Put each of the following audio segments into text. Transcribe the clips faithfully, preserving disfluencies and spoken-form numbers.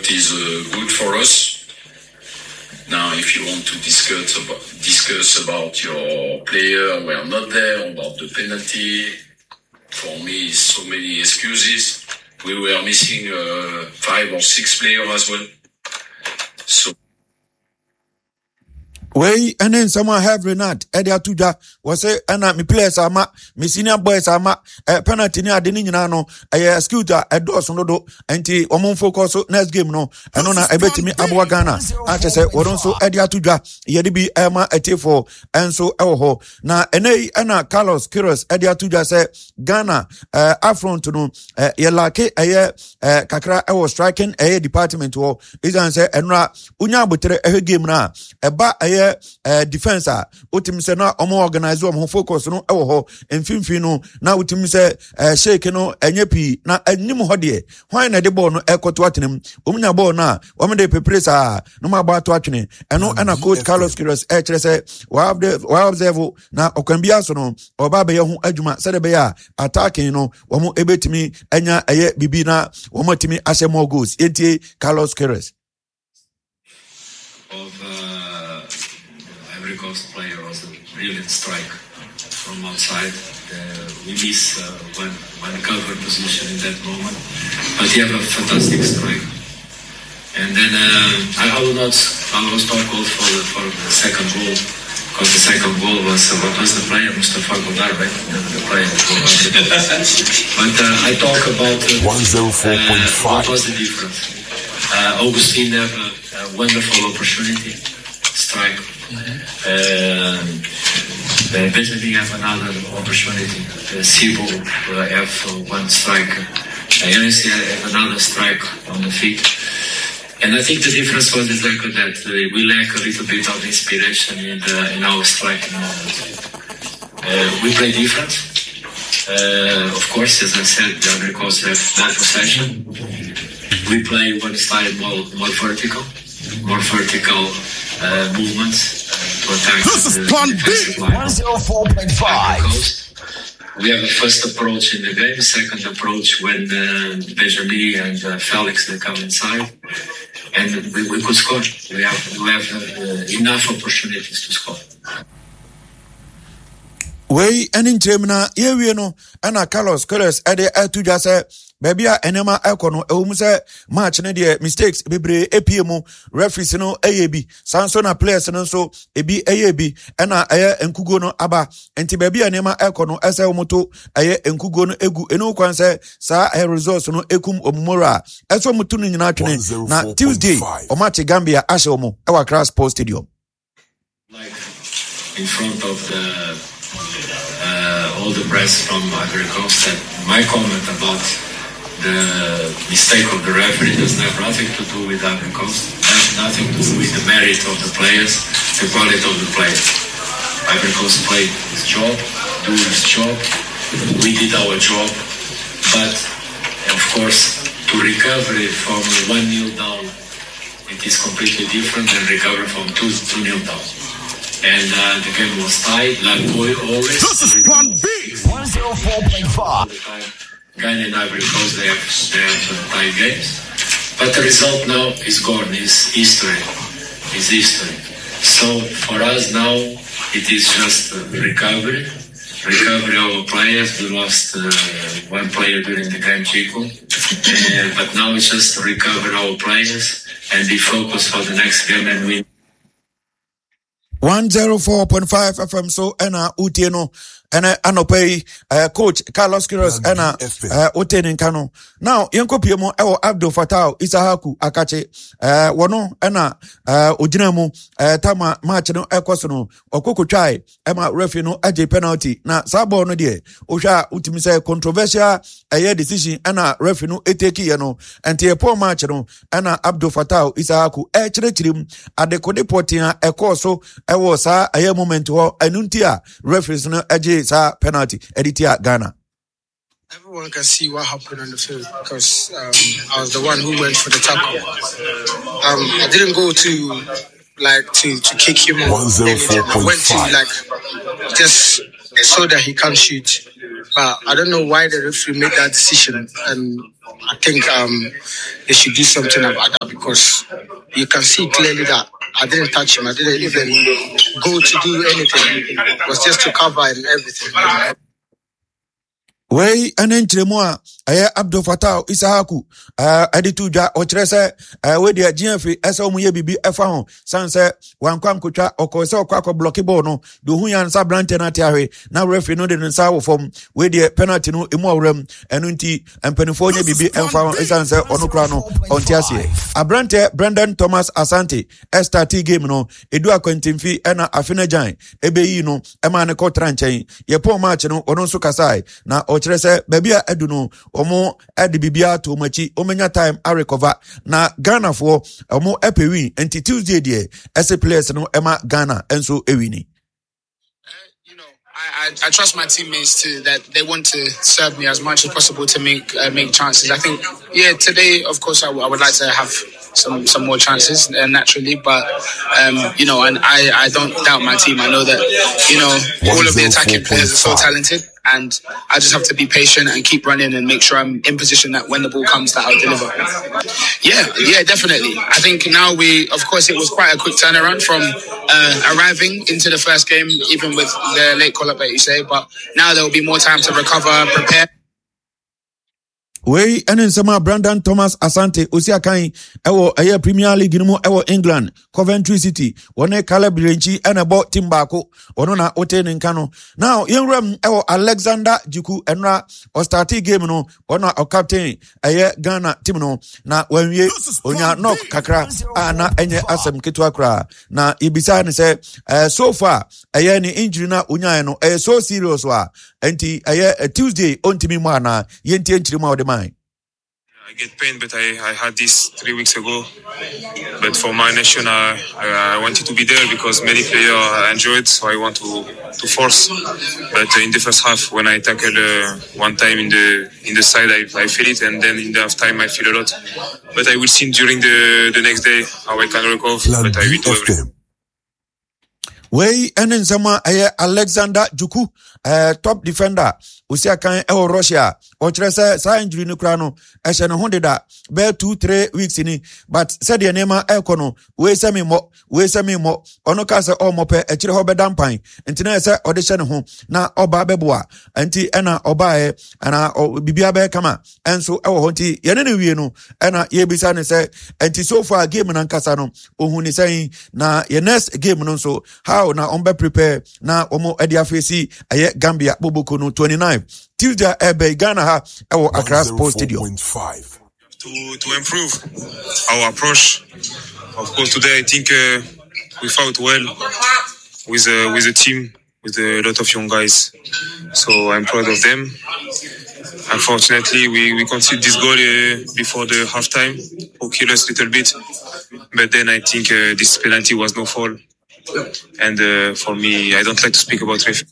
what is uh, good for us. Now, if you want to discuss about, discuss about your player, we are not there, about the penalty, for me, so many excuses. We were missing uh, five or six players as well. So. Way and then someone have Renat Edia Tuja was say and me players ama me senior boys ama a penalty near the Ninano a scooter a dos no do anti omon focus next game no and on a bet me Abua Ghana. I just say or also Edia Tuja yedibi Emma etifo and so elho na ene ana Carlos Queiroz Edia Tuja say Ghana uh affront no uh yelake a kakra I was striking a department or is say enra unya butere a game na eba a Uh, defense a utim se na omo organize omo focus no ewo ho mfimfi no na utim se uh, shake no enye pi na anim ho de hwan na de ball no ekoto atenem omunya ball na omo de pepre sa no ma ba to atwene eno na coach Carlos Queiroz e kire se wa observe na okwambia so no oba be ye ho adwuma se de be ya attacking no omo ebetimi anya eye bibi na omo timi ashe more goals etie Carlos Queiroz of uh... Ivory Coast player was a brilliant strike from outside. Uh, we miss uh, one, one cover position in that moment, but he had a fantastic strike. And then uh, I, I will not, I was not called for the, for the second goal, because the second goal was uh, what was the player, Mustafa Godar, right? The, the player. But uh, I talk about uh, one oh four point five. Uh, what was the difference? Uh, Augustine had a, a wonderful opportunity, strike. Mm-hmm. Uh, basically have another opportunity. Uh, Sibo uh, have uh, one strike. Uh, N S C have another strike on the feet. And I think the difference was exactly that. Uh, we lack a little bit of inspiration in, the, in our striking moment. Uh, we play different. Uh, of course, as I said, the Ivory Coast have more possession. We play one style more, more vertical, more vertical uh, movements. This is Plan B, one oh four point five. We have a first approach in the game, second approach when uh, Benjamin and uh, Felix they come inside, and we, we could score. We have, we have uh, enough opportunities to score. Way and in Germany, here we know, and Carlos Queiroz at the two just say. Baby a enema ekono ewum se match ne de mistakes bebre epiem referees no ayebi sanso na players no so ebi ayebi ena eye enkugo no aba enti baby enema ekono ese omoto eye enkugo no egu enu kwan se sa air results no ekum omumora eso mutu no nyina twene na Tuesday o match Gambia ashe omo e wa Accra Sports Stadium like in front of the uh, all the press from Ivory Coast that my comment about the mistake of the referee doesn't have nothing to do with Ivory Coast. It has nothing to do with the merit of the players, the quality of the players. Ivory Coast played his job, do his job. We did our job, but of course, to recover from one nil down, it is completely different than recover from two two nil down. And uh, the game was tied, like always. This is Plan B, one oh four point five. Ghana and Ivory Coast, they have, they have uh, tied games. But the result now is gone, is history. Is history. So for us now, it is just uh, recovery. Recovery of our players. We lost uh, one player during the game, Chico. Uh, but now it's just to recover our players and be focused for the next game and win. one oh four point five F M so ena utieno ena anopei uh, coach Carlos Queiroz ena uh, uteni nkano now yenko piemo ewo Abdul Fattah Isahaku akache uh, wono ena uh, ojinamu uh, tama match no ekoso no okokotwai ema referee no age penalty na sabo no de ohwa utimi say controversial uh, decision ena referee no eteki ye no ente poor match no ena Abdul Fattah Isahaku e chirechirim adekode potia ekoso ewo sa aye moment ho anuntia referees no age sa penalty editia Ghana. Everyone can see what happened on the field because um, I was the one who went for the tackle. Um, I didn't go to like to, to kick him off. I went to like just so that he can't shoot. But I don't know why the referee made that decision, and I think um, they should do something about that because because you can see clearly that I didn't touch him. I didn't even go to do anything. It was just to cover and everything. Wey anentremu a aye Abdul Fattah Isahaku eh editu dwa o kire se eh we de G F ese omu ye bibi efa ho sanse wankwa nkotwa okose okwa block ball no de hu yan sa brante na tiahwe na referee no de nsa wo fom we de penalty no emu awram enu nti empanifo nye bibi emfa ho sanse onu kra no onti ase abrante Brendan Thomas Asante start game no edu akwantimfi ena afenajan ebeyi no ema ne kotra nchen ye po match no onu nso kasai na kire se baby a edu no omo edi bibia to machi omenya time a recover na Ghana for omo epewin enti Tuesday there as a players no ema Ghana enso ewini. I, I trust my teammates to that they want to serve me as much as possible to make uh, make chances. I think yeah today of course I, w- I would like to have some some more chances uh, naturally, but um, you know and I, I don't doubt my team. I know that you know all of the attacking players are so talented. And I just have to be patient and keep running and make sure I'm in position that when the ball comes that I'll deliver. Yeah, yeah, definitely. I think now we, of course, it was quite a quick turnaround from uh, arriving into the first game, even with the late call-up that you say. But now there will be more time to recover, prepare. Wey enen sama Brendan Thomas Asante osia kan ewo eye Premier League no ewo England Coventry City wone Caleb Renchi enebo team baako ono na oten nka no now yenwram ewo Alexander Juku enra o start game no ono o captain eye Ghana team no na wanwie onya knock kakra ana enye asem ketwa kra na ibisa ne se uh, so far eye ni injury na onya no eye so serious wa enti eye uh, Tuesday ontimi mu ana yenti enchiri mu odema. I get pain, but I, I had this three weeks ago. But for my nation, I, I, I wanted to be there because many players enjoyed, so I want to to force. But in the first half, when I tackle uh, one time in the in the side, I, I feel it, and then in the half time, I feel a lot. But I will see during the the next day how I can recover. But I will do everything. Wey enen sama aye Alexander Juku uh, top defender usia kan e Russia o kire se sa injury no kra no e hye no honde da be two three weeks ni but said the name e kono we se me mo we se me mo ono ka se o mo pe e kire ho be dampan enti na se o de hye ne ho na oba beboa enti e na oba e na bibia be kama enso e wo ho nti ye ne ne wie no e na ye bisa ne se enti so far game na nkasa no ohun ni say na ye next game no so how na on be prepare na omo edia face aye Gambia Boboko no twenty-nine Tuesday ebe Ghana ha ewo Accra Sports Stadium. To to improve our approach. Of course, today I think uh, we fought well with uh, with the team, with a lot of young guys. So I'm proud of them. Unfortunately, we, we conceded this goal uh, before the halftime, who killed us a little bit. But then I think uh, this penalty was no foul. And uh, for me, I don't like to speak about referee.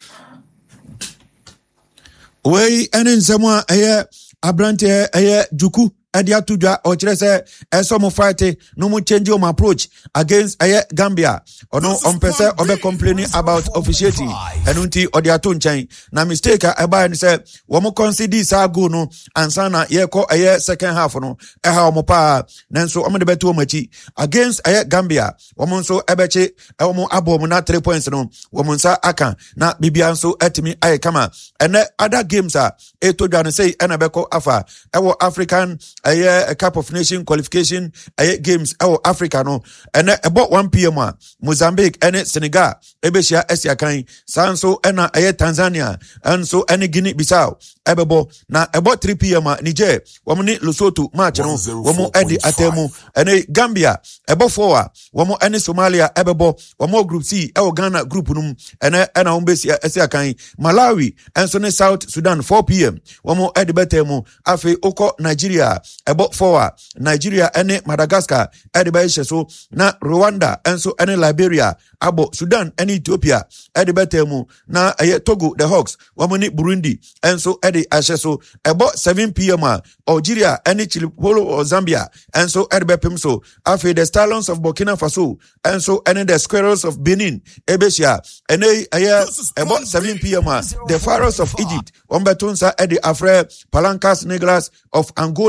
Wey enen semwa eye abrante eye Juku edia tudwa o kire se eso mo fight no mo change your approach against eye Gambia ono on pese obe complaining about officiating enunti odia to nchen na mistake e ba ni se wo mo concede sa go no ansana ye ko eye second half no e ha mo pa nanso o mo de beto machi against eye Gambia wo mo nso ebeche e wo mo abo mo na three points no wo mo nsa aka na bibia nso atimi aye kama ene other games a e to dwa no say ena beko afa e wo African aye a Cup of Nation qualification aye games awo Africa no ene about one p m a Mozambique ene Senegal ebehia Asia kan sanso ena aye Tanzania enso ene Guinea Bissau ebebo na about three p m a Niger womni Lesotho match no womo edi atemu ene Gambia ebo four womo ene Somalia ebebo womo group C ewo Ghana group num ene ena umbesia Asia kan Malawi enso ne South Sudan four p m womo edi betemu afi oko Nigeria ebo four Nigeria ene Madagascar edi ba so na Rwanda enso ene Liberia abo Sudan ene Ethiopia edi betemu na aye Togo the Hawks womoni Burundi enso edi ashe so ebo seven p m a Algeria ene Chilipolo or Zambia enso edi bepem so afi the Stallions of Burkina Faso enso ene the Squirrels of Benin ebesia ene aye ebo seven p m a the Pharaohs of Egypt ombetunsa edi afre Palancas Negras of Angola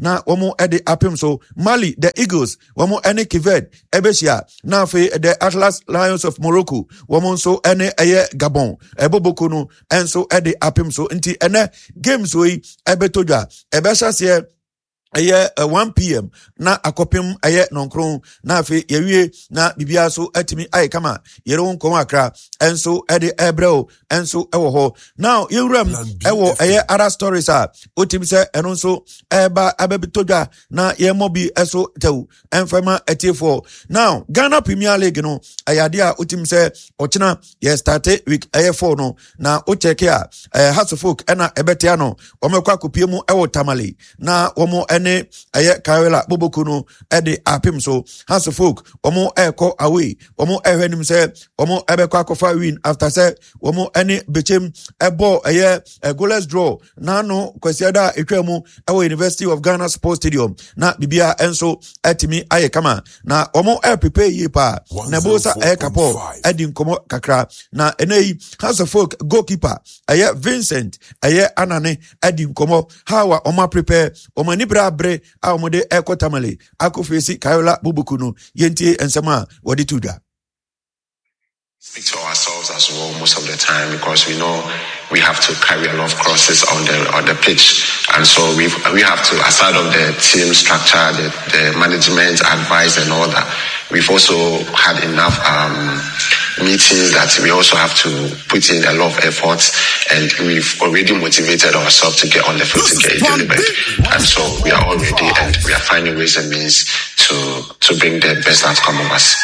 na wɔn ɛde apem so. Mali the Eagles wɔn ɛne Kivet ɛbɛhyia. Na afei the Atlas Lions of Morocco wɔn nso ɛne ɛyɛ Gabon ɛbɔbɔko no ɛnso ɛde apem so. Nti ɛnɛ games wei ɛbɛtɔ dwa ɛbɛhyɛ seɛ ɛyɛ uh, one p m na akɔpem ɛyɛ nonkron na afei yɛwie na bibia so atimi ayɛ kama yɛre wo nkɔm akra ɛnso ɛde ɛbrɛw ɛnso ɛwɔ hɔ. Now yɛwuram ɛwɔ ɛyɛ other stories a otimi sɛ ɛno nso ɛba abɛbitodwa na yɛmmɔ bi ɛso tew ɛmfɛma ɛtiefo. Now Ghana Premier League no ɛyade a otimi sɛ ɔkyena yɛ start week ɛyɛ four no na o check a ɛyɛ Hasselfolk ɛna ɛbɛtea no wɔmɛkɔ akopie mu ɛwɔ Tamale na wɔn ne ɛyɛ Kaiola Boboko no ɛde apem so. Hasselfolk wɔn ɛkɔ away wɔn ɛhwɛ nim sɛ wɔn ɛbɛkɔ akɔfa win after sɛ wɔn ɛne Bechem ɛbɔ ɛyɛ goalless draw na no kwasiada etwa mu ɛwɔ University of Ghana Sports Stadium na bibia ɛnso ɛtimi ayɛ kama na wɔn ɛprepare yie pa na bosa ɛyɛ kapɔ ɛdi nkɔmɔ kakra na ɛnɛ Hasselfolk goalkeeper ɛyɛ Vincent ɛyɛ Anane ɛdi nkɔmɔ how a wɔn prepare wɔn ani bra bre a wɔde ɛkɔ Tamale akɔfesi Kaiola Boboko no yɛntie nsɛm a wɔde to dwa. Speak to ourselves as well most of the time because we know we have to carry a lot of crosses on the on the pitch, and so we we have to, aside of the team structure, the, the management advice and all that, we've also had enough um, meetings that we also have to put in a lot of effort, and we've already motivated ourselves to get on the field to get it delivered, and so we are all ready and we are finding ways and means to to bring the best outcome of us.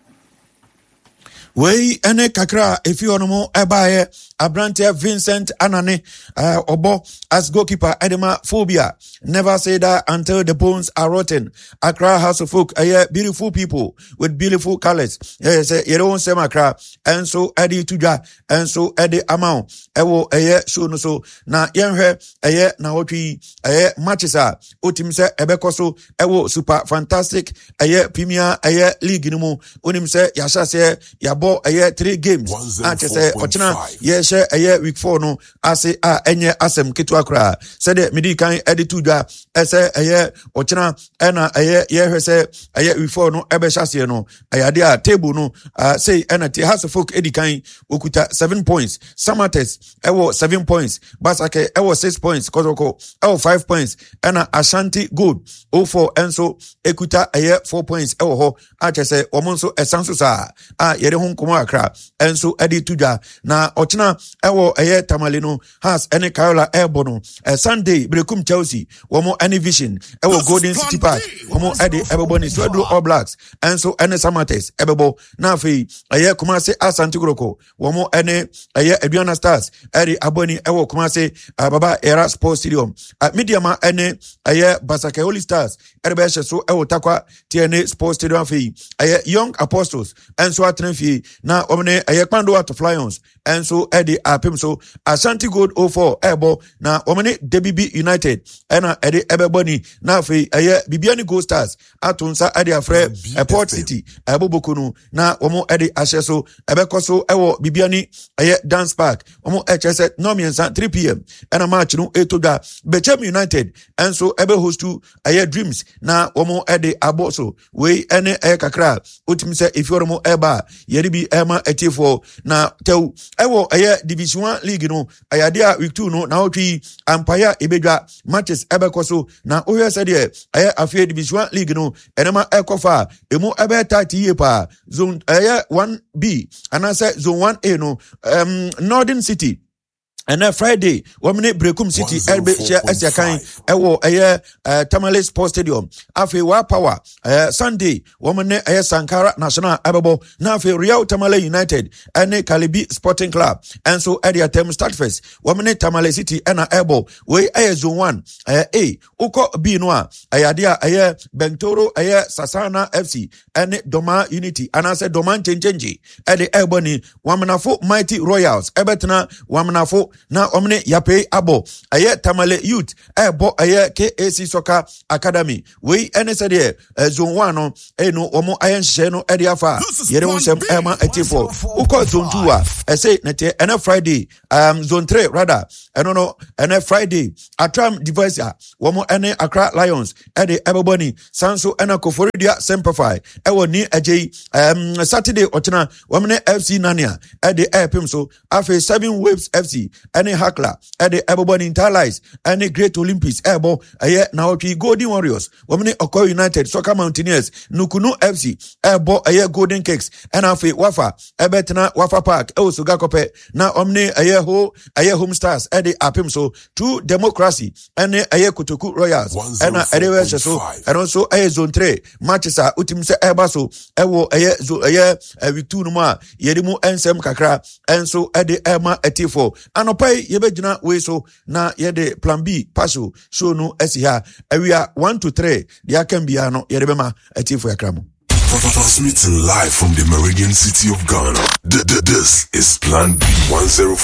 Wei ene kakra efi onomo ebaye Abrante Vincent Anane uh, Obo as goalkeeper Edema Phobia. Never say that until the bones are rotten. Accra Hasselfolk, a beautiful people with beautiful colors. Yes, you don't say Accra, and so Eddie Tuja, and so Eddie Amount. Ewo a show no so na yenhe a na wotwi a matches are Utim se Ebekoso, Ewo super fantastic a premier a league no mo. Unim se Yasha se Yabo a three games. Anche se Ochina, yes. Aye week four no ase a enye asem ketua kra said the midi kan edi tudwa ese aye ochina ena aye ye hwese aye week four no ebe hyase no ayade a table no uh, say ena te Hasselfolk edi kan okuta seven points, Samates ewo seven points, Basake ewo six points, Kozoko ewo five points, ena Ashanti Gold oh four enso ekuta aye four points ewo ho ache se omonso esanso sa a yere ho nkomo akra enso edi tudwa na ochina ewo eye Tamale no has any Kaiola Airborne uh, Sunday Brekum Chelsea womo any vision ewo Golden City Park womo ede ebebo ni Swedru All Blacks enso ene Samates ebebo na afi eye Kumasi Asante Kotoko womo ene eye Aduana Stars ede aboni ewo Kumasi uh, Baba Era Sports Stadium uh, Mediama ene eye Basake Holy Stars ede be so ewo Takwa T N A Sports Stadium afi eye Young Apostles enso atrenfi na omne eye Kpando Out of Lions enso ede apem so Ashanti Gold oh four ebo na omene Debibi United ena ede ebeboni na afi eye Bibiani Gold Stars atunsa ede afre Port City eboboko no na omo ede ahye so ebekoso ewo Bibiani eye Dance Park omo hs nomiensa three p m ena match no etoda Bechem United enso ebe hostu eye Dreams na omo ede aboso we ene eye kakra otimse ifioromo eba yeribi ema etifo na tew ewo eye Division one League no ayade a week two no na otwi Empire ebedwa matches ebekoso na ohwe se de aye afie Division one League no enema ekofa emu ebe thirty ye pa zone aye one B anase zone one A no um Northern City. And then Friday, womene Brekum City Elbe share Esiakan ewo eye Tamale Sports Stadium. Afi wa power uh, Sunday womene eye Sankara National Ababo na afi Real Tamale United ene Kalibi Sporting Club. And so area term start first. Womene Tamale City ena ebo we eye zone one uh, A uko B noa ayadia eye Bentoro eye Sasana F C ene Doma Unity anase Doma Chenjenji ede ebo ni wamanafo Mighty Royals ebetna wamanafo na omne yape abo aye Tamale Youth ebo aye K A C Soccer Academy we ene se de zone one no e no omo aye nhye no e de afa yere wonsem ema etifo uko zone two a e say nete ene Friday um zone three rather eno no ene Friday atram device a womo ene Accra Lions e de eboboni sanso ena Koforidia Simplify e woni agei um Saturday otena womne F C Nania e de epim so afa seven Waves F C ene Hakla e de eboboni Interlies ene Great Olympics ebo aye na otwi Golden Warriors womne Oko United Soccer Mountaineers Nukunu F C ebo aye Golden Cakes ena afa Wafa ebetena Wafa Park e Osuga Kope na omne aye ho aye Home Stars e de apim so True Democracy ene aye Kotoku Royals ena erewe so eno so aye zone three matches a utim se eba so ewo aye zo aye witu no ma yedi mu ensem kakra enso ede ema etifo anopai yebegina we so na yede plan B paso show no esi ha awia one to three dia kan bia no yede bema etifo yakramo. Transmitting live from the Meridian City of Ghana. This is Plan B one oh four